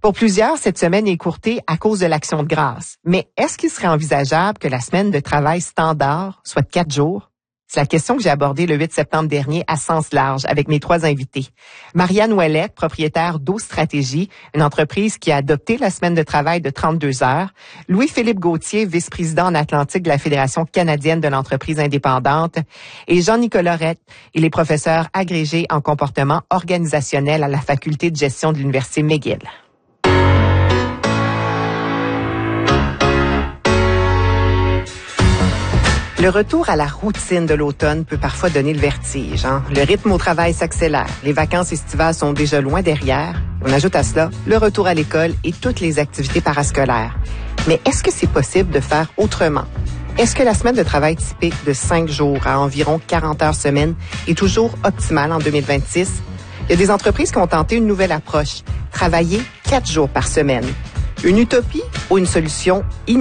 Pour plusieurs, cette semaine est écourtée à cause de l'Action de grâce. Mais est-ce qu'il serait envisageable que la semaine de travail standard soit de 4 jours? C'est la question que j'ai abordée le 8 septembre dernier à Sens Large avec mes 3 invités. Marianne Ouellette, propriétaire d'Eau Stratégie, une entreprise qui a adopté la semaine de travail de 32 heures. Louis-Philippe Gauthier, vice-président en Atlantique de la Fédération canadienne de l'entreprise indépendante. Et Jean-Nicolas Rett, il est professeur agrégé en comportement organisationnel à la Faculté de gestion de l'Université McGill. Le retour à la routine de l'automne peut parfois donner le vertige. Le rythme au travail s'accélère. Les vacances estivales sont déjà loin derrière. On ajoute à cela le retour à l'école et toutes les activités parascolaires. Mais est-ce que c'est possible de faire autrement? Est-ce que la semaine de travail typique de 5 jours à environ 40 heures semaine est toujours optimale en 2026? Il y a des entreprises qui ont tenté une nouvelle approche. Travailler 4 jours par semaine. Une utopie ou une solution